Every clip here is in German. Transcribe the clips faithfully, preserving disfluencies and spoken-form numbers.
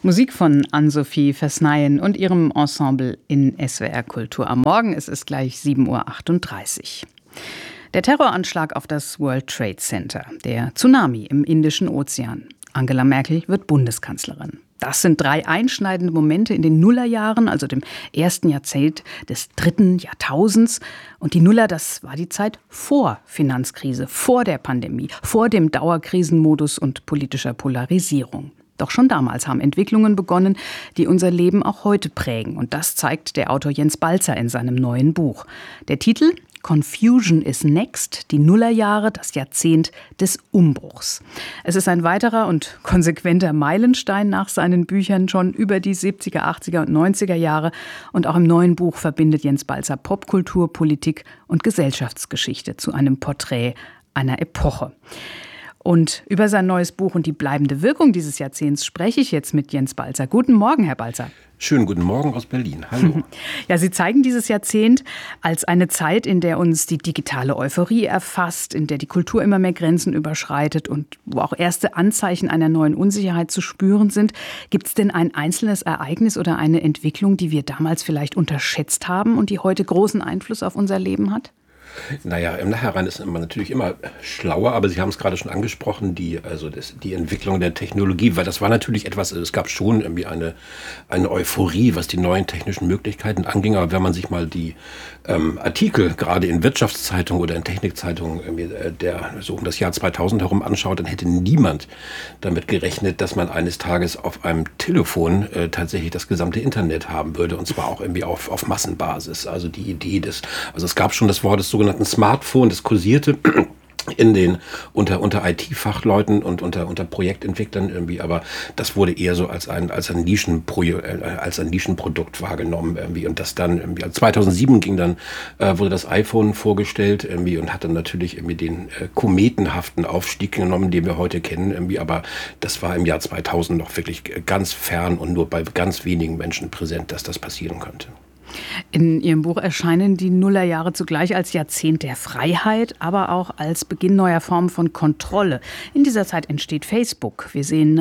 Musik von Ann-Sophie Versneyen und ihrem Ensemble in S W R Kultur am Morgen. Es ist gleich sieben Uhr achtunddreißig. Der Terroranschlag auf das World Trade Center, der Tsunami im Indischen Ozean. Angela Merkel wird Bundeskanzlerin. Das sind drei einschneidende Momente in den Nullerjahren, also dem ersten Jahrzehnt des dritten Jahrtausends. Und die Nuller, das war die Zeit vor Finanzkrise, vor der Pandemie, vor dem Dauerkrisenmodus und politischer Polarisierung. Doch schon damals haben Entwicklungen begonnen, die unser Leben auch heute prägen. Und das zeigt der Autor Jens Balzer in seinem neuen Buch. Der Titel: Confusion is Next, die Nullerjahre, das Jahrzehnt des Umbruchs. Es ist ein weiterer und konsequenter Meilenstein nach seinen Büchern schon über die siebziger, achtziger und neunziger Jahre. Und auch im neuen Buch verbindet Jens Balzer Popkultur, Politik und Gesellschaftsgeschichte zu einem Porträt einer Epoche. Und über sein neues Buch und die bleibende Wirkung dieses Jahrzehnts spreche ich jetzt mit Jens Balzer. Guten Morgen, Herr Balzer. Schönen guten Morgen aus Berlin. Hallo. Ja, Sie zeigen dieses Jahrzehnt als eine Zeit, in der uns die digitale Euphorie erfasst, in der die Kultur immer mehr Grenzen überschreitet und wo auch erste Anzeichen einer neuen Unsicherheit zu spüren sind. Gibt es denn ein einzelnes Ereignis oder eine Entwicklung, die wir damals vielleicht unterschätzt haben und die heute großen Einfluss auf unser Leben hat? Naja, im Nachhinein ist man natürlich immer schlauer, aber Sie haben es gerade schon angesprochen, die, also das, die Entwicklung der Technologie, weil das war natürlich etwas, es gab schon irgendwie eine, eine Euphorie, was die neuen technischen Möglichkeiten anging, aber wenn man sich mal die ähm, Artikel, gerade in Wirtschaftszeitungen oder in Technikzeitungen, irgendwie, äh, der so um das Jahr zweitausend herum anschaut, dann hätte niemand damit gerechnet, dass man eines Tages auf einem Telefon äh, tatsächlich das gesamte Internet haben würde, und zwar auch irgendwie auf, auf Massenbasis. Also die Idee des, also es gab schon das Wort des sogenannten Smartphone, das kursierte in den unter unter I T-Fachleuten und unter unter Projektentwicklern irgendwie, aber das wurde eher so als ein als ein Nischenpro äh, als ein Nischenprodukt wahrgenommen irgendwie, und das dann irgendwie also zweitausendsieben ging dann äh, wurde das iPhone vorgestellt irgendwie und hat dann natürlich irgendwie den äh, kometenhaften Aufstieg genommen, den wir heute kennen irgendwie, aber das war im Jahr zweitausend noch wirklich ganz fern und nur bei ganz wenigen Menschen präsent, dass das passieren könnte. In Ihrem Buch erscheinen die Nullerjahre zugleich als Jahrzehnt der Freiheit, aber auch als Beginn neuer Formen von Kontrolle. In dieser Zeit entsteht Facebook. Wir sehen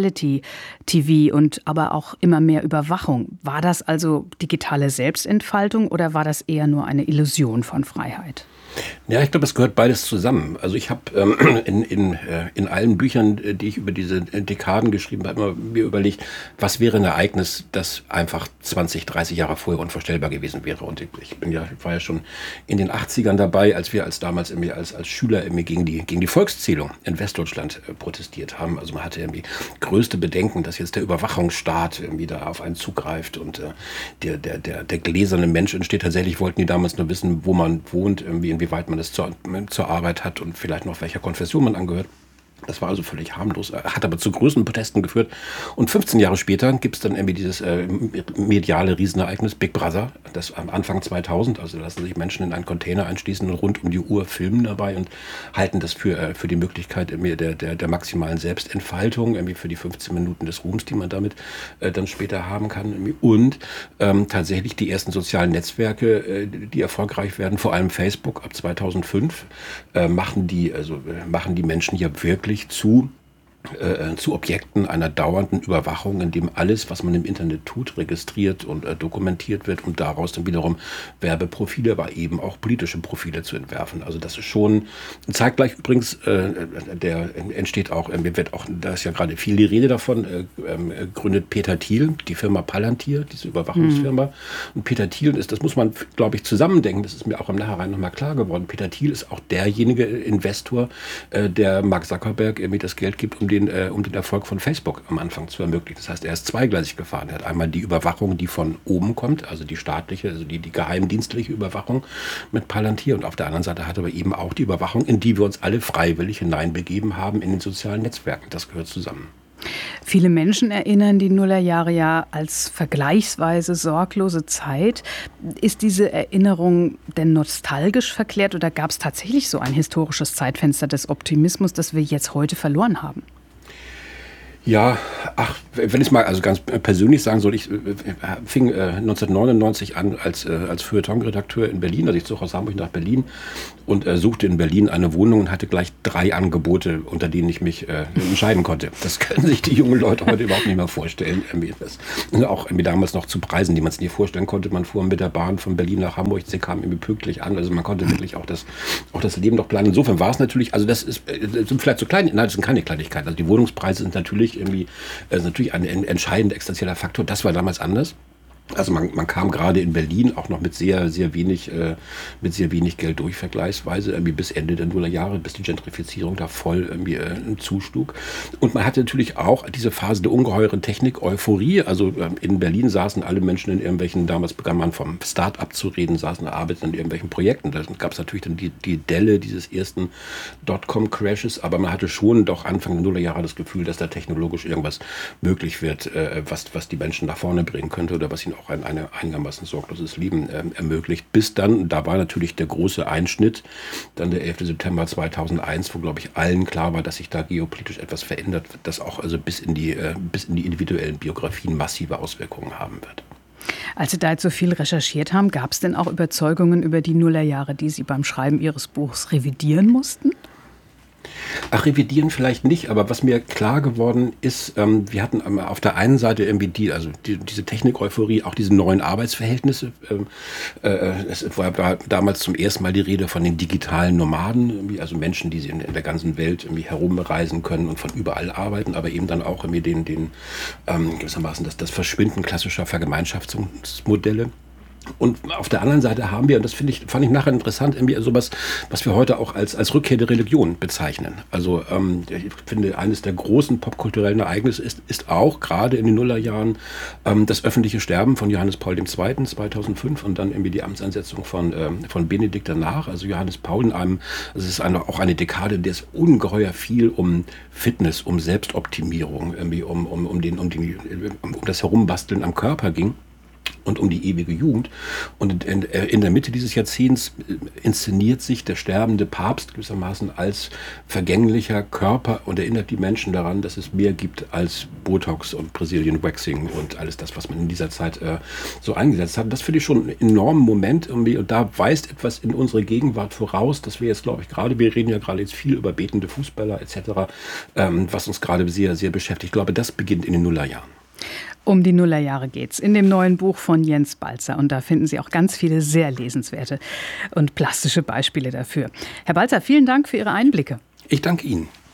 Reality-T V und aber auch immer mehr Überwachung. War das also digitale Selbstentfaltung oder war das eher nur eine Illusion von Freiheit? Ja, ich glaube, es gehört beides zusammen. Also ich habe ähm, in, in, äh, in allen Büchern, die ich über diese Dekaden geschrieben habe, immer mir überlegt, was wäre ein Ereignis, das einfach zwanzig, dreißig Jahre vorher unvorstellbar gewesen wäre. Und ich bin ja, war ja schon in den achtzigern dabei, als wir als damals irgendwie als, als Schüler irgendwie gegen die, gegen die Volkszählung in Westdeutschland äh, protestiert haben. Also man hatte irgendwie größte Bedenken, dass jetzt der Überwachungsstaat irgendwie da auf einen zugreift und äh, der, der, der, der gläserne Mensch entsteht. Tatsächlich wollten die damals nur wissen, wo man wohnt, irgendwie in inwieweit man das zur, zur Arbeit hat und vielleicht noch welcher Konfession man angehört. Das war also völlig harmlos, hat aber zu größeren Protesten geführt. Und fünfzehn Jahre später gibt es dann irgendwie dieses äh, mediale Riesenereignis Big Brother, das am Anfang zweitausend, also lassen sich Menschen in einen Container einschließen und rund um die Uhr filmen dabei und halten das für, äh, für die Möglichkeit irgendwie der, der, der maximalen Selbstentfaltung, irgendwie für die fünfzehn Minuten des Ruhms, die man damit äh, dann später haben kann. Irgendwie. Und ähm, tatsächlich die ersten sozialen Netzwerke, äh, die erfolgreich werden, vor allem Facebook ab zweitausendfünf, äh, machen, die, also, äh, machen die Menschen ja wirklich zu, äh, zu Objekten einer dauernden Überwachung, in dem alles, was man im Internet tut, registriert und äh, dokumentiert wird, um daraus dann wiederum Werbeprofile, aber eben auch politische Profile zu entwerfen. Also das ist schon, zeitgleich übrigens, äh, der entsteht auch, äh, wird auch, da ist ja gerade viel die Rede davon, äh, äh, gründet Peter Thiel, die Firma Palantir, diese Überwachungsfirma. Mhm. Und Peter Thiel ist, das muss man, glaube ich, zusammendenken, das ist mir auch im Nachhinein nochmal klar geworden, Peter Thiel ist auch derjenige Investor, äh, der Mark Zuckerberg irgendwie das Geld gibt, um den um den Erfolg von Facebook am Anfang zu ermöglichen. Das heißt, er ist zweigleisig gefahren. Er hat einmal die Überwachung, die von oben kommt, also die staatliche, also die, die geheimdienstliche Überwachung mit Palantir, und auf der anderen Seite hat er aber eben auch die Überwachung, in die wir uns alle freiwillig hineinbegeben haben in den sozialen Netzwerken. Das gehört zusammen. Viele Menschen erinnern die Nullerjahre ja als vergleichsweise sorglose Zeit. Ist diese Erinnerung denn nostalgisch verklärt oder gab es tatsächlich so ein historisches Zeitfenster des Optimismus, das wir jetzt heute verloren haben? Ja, Ach, wenn ich es mal also ganz persönlich sagen soll, ich äh, fing äh, neunzehnhundertneunundneunzig an als, äh, als Feuilleton-Redakteur in Berlin. Also ich zog aus Hamburg nach Berlin und äh, suchte in Berlin eine Wohnung und hatte gleich drei Angebote, unter denen ich mich äh, entscheiden konnte. Das können sich die jungen Leute heute überhaupt nicht mehr vorstellen. Irgendwie das, auch irgendwie damals noch zu Preisen, die man sich nicht vorstellen konnte. Man fuhr mit der Bahn von Berlin nach Hamburg, sie kam irgendwie pünktlich an. Also man konnte wirklich auch das, auch das Leben noch planen. Insofern war es natürlich, also das ist, das sind vielleicht so kleine, nein, das sind keine Kleinigkeiten. Also die Wohnungspreise sind natürlich irgendwie Das ist natürlich ein entscheidender existenzieller Faktor. Das war damals anders. Also man, man kam gerade in Berlin auch noch mit sehr, sehr wenig, äh, mit sehr wenig Geld durch, vergleichsweise, irgendwie bis Ende der Nullerjahre, bis die Gentrifizierung da voll irgendwie äh, zuschlug. Und man hatte natürlich auch diese Phase der ungeheuren Technik-Euphorie. Also äh, in Berlin saßen alle Menschen in irgendwelchen, damals begann man vom Start-up zu reden, saßen arbeiteten an irgendwelchen Projekten. Da gab es natürlich dann die, die Delle dieses ersten Dotcom-Crashes, aber man hatte schon doch Anfang der Nullerjahre das Gefühl, dass da technologisch irgendwas möglich wird, äh, was, was die Menschen nach vorne bringen könnte oder was ihnen auch ein eine einigermaßen sorgloses Leben äh, ermöglicht. Bis dann, da war natürlich der große Einschnitt, dann der elfter September zweitausendeins, wo, glaube ich, allen klar war, dass sich da geopolitisch etwas verändert, das auch also bis in die, äh, bis in die individuellen Biografien massive Auswirkungen haben wird. Als Sie da jetzt so viel recherchiert haben, gab es denn auch Überzeugungen über die Nullerjahre, die Sie beim Schreiben Ihres Buchs revidieren mussten? Ach, revidieren vielleicht nicht, aber was mir klar geworden ist, ähm, wir hatten auf der einen Seite irgendwie die, also die, diese Technik-Euphorie, auch diese neuen Arbeitsverhältnisse. Ähm, äh, es war, war damals zum ersten Mal die Rede von den digitalen Nomaden, also Menschen, die in, in der ganzen Welt irgendwie herumreisen können und von überall arbeiten, aber eben dann auch irgendwie den, den ähm, gewissermaßen das, das Verschwinden klassischer Vergemeinschaftungsmodelle. Und auf der anderen Seite haben wir, und das finde ich, fand ich nachher interessant, irgendwie sowas, was wir heute auch als, als Rückkehr der Religion bezeichnen. Also ähm, ich finde, eines der großen popkulturellen Ereignisse ist, ist auch gerade in den Nullerjahren ähm, das öffentliche Sterben von Johannes Paul der Zweite. zweitausendfünf und dann irgendwie die Amtseinsetzung von, ähm, von Benedikt danach. Also Johannes Paul in einem, also es ist eine, auch eine Dekade, in der es ungeheuer viel um Fitness, um Selbstoptimierung, irgendwie um, um, um, den, um, den, um das Herumbasteln am Körper ging. Und um die ewige Jugend. Und in, in der Mitte dieses Jahrzehnts inszeniert sich der sterbende Papst gewissermaßen als vergänglicher Körper und erinnert die Menschen daran, dass es mehr gibt als Botox und Brazilian Waxing und alles das, was man in dieser Zeit äh, so eingesetzt hat. Das finde ich schon einen enormen Moment irgendwie. Und da weist etwas in unsere Gegenwart voraus, dass wir jetzt, glaube ich, gerade, wir reden ja gerade jetzt viel über betende Fußballer et cetera, ähm, was uns gerade sehr, sehr beschäftigt. Ich glaube, das beginnt in den Nullerjahren. Um die Nullerjahre geht's in dem neuen Buch von Jens Balzer. Und da finden Sie auch ganz viele sehr lesenswerte und plastische Beispiele dafür. Herr Balzer, vielen Dank für Ihre Einblicke. Ich danke Ihnen.